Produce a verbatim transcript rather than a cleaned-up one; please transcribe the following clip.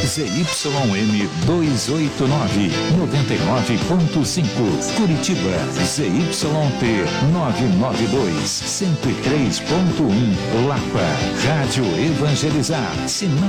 Z Y M duzentos e oitenta e nove, noventa e nove ponto cinco. Curitiba, Z Y T novecentos e noventa e dois, cento e três ponto um. Lapa, Rádio Evangelizar, sinal